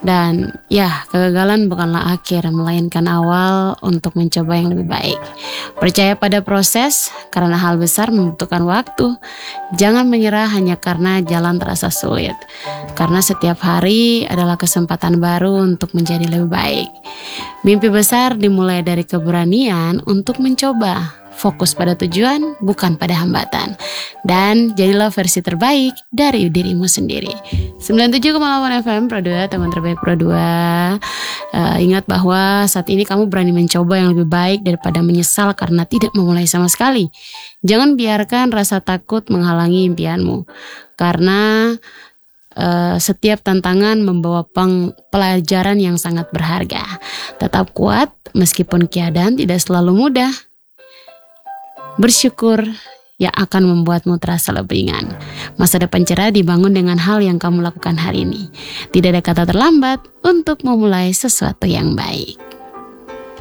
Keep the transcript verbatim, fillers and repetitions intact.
Dan ya, kegagalan bukanlah akhir, melainkan awal untuk mencoba yang lebih baik. Percaya pada proses, karena hal besar membutuhkan waktu. Jangan menyerah hanya karena jalan terasa sulit. Karena setiap hari adalah kesempatan baru untuk menjadi lebih baik. Mimpi besar dimulai dari keberanian untuk mencoba. Fokus pada tujuan, bukan pada hambatan. Dan jadilah versi terbaik dari dirimu sendiri. sembilan puluh tujuh koma delapan F M Pro dua, teman terbaik Pro dua. Uh, ingat bahwa saat ini kamu berani mencoba yang lebih baik daripada menyesal karena tidak memulai sama sekali. Jangan biarkan rasa takut menghalangi impianmu. Karena uh, setiap tantangan membawa peng- pelajaran yang sangat berharga. Tetap kuat meskipun keadaan tidak selalu mudah. Bersyukur yang akan membuatmu terasa lebih ringan. Masa depan cerah dibangun dengan hal yang kamu lakukan hari ini. Tidak ada kata terlambat untuk memulai sesuatu yang baik.